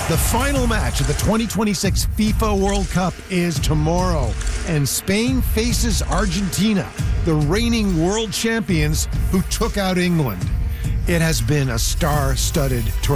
The final match of the 2026 FIFA World Cup is tomorrow, and Spain faces Argentina, the reigning world champions who took out England. It has been a star-studded tournament.